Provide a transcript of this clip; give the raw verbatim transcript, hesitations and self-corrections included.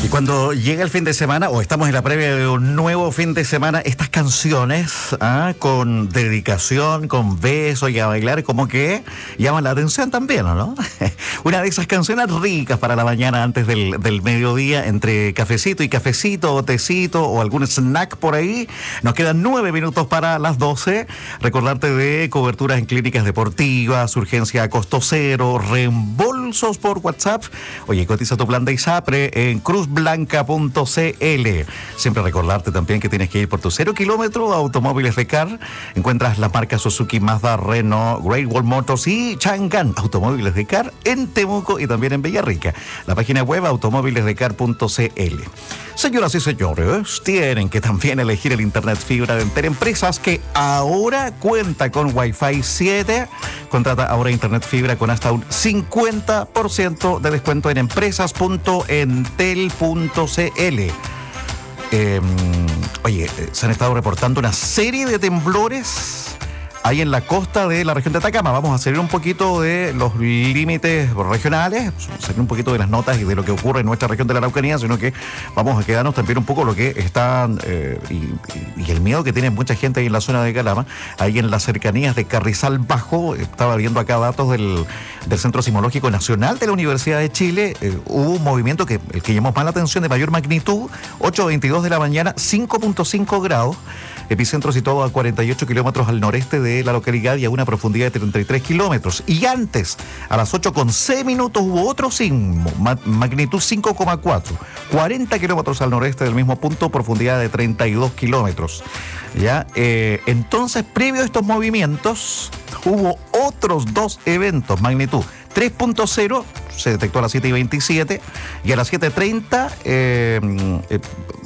Y cuando llega el fin de semana, o estamos en la previa de un nuevo fin de semana, estas canciones, ¿ah? Con dedicación, con beso y a bailar, como que llaman la atención también, ¿o no? Una de esas canciones ricas para la mañana antes del, del mediodía, entre cafecito y cafecito, o tecito, o algún snack por ahí. Nos quedan nueve minutos para las doce. Recordarte de coberturas en clínicas deportivas, urgencia a costo cero, reembolsos por WhatsApp. Oye, cotiza tu plan de ISAPRE en cruz blanca punto c l. Siempre recordarte también que tienes que ir por tu cero kilómetro a Automóviles de Car. Encuentras las marcas Suzuki, Mazda, Renault, Great Wall Motors y Chang'an. Automóviles de Car en Temuco y también en Villarrica. La página web automóviles de car punto c l. Señoras y señores, tienen que también elegir el internet fibra de Entel Empresas, que ahora cuenta con Wi-Fi siete. Contrata ahora internet fibra con hasta un cincuenta por ciento de descuento en empresas punto entel punto c l. Eh, oye, se han estado reportando una serie de temblores ahí en la costa de la región de Atacama. Vamos a salir un poquito de los límites regionales, salir un poquito de las notas y de lo que ocurre en nuestra región de la Araucanía, sino que vamos a quedarnos también un poco lo que está eh, y, y el miedo que tiene mucha gente ahí en la zona de Calama, ahí en las cercanías de Carrizal Bajo. Estaba viendo acá datos del, del Centro Sismológico Nacional de la Universidad de Chile. Eh, hubo un movimiento que el que llamó más la atención, de mayor magnitud, ocho veintidós de la mañana, cinco punto cinco grados. Epicentro situado a cuarenta y ocho kilómetros al noreste de la localidad y a una profundidad de treinta y tres kilómetros. Y antes, a las ocho con seis minutos, hubo otro sismo, magnitud cinco coma cuatro, cuarenta kilómetros al noreste del mismo punto, profundidad de treinta y dos kilómetros. ¿Ya? Eh, entonces, previo a estos movimientos, hubo otros dos eventos, magnitud tres punto cero, se detectó a las siete y veintisiete, y a las siete treinta, eh, eh,